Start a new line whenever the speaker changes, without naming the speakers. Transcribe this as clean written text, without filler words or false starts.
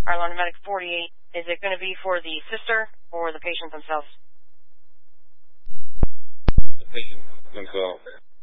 All right, London Medic 48. Is it going to be for the sister or the patient themselves?
The patient themselves.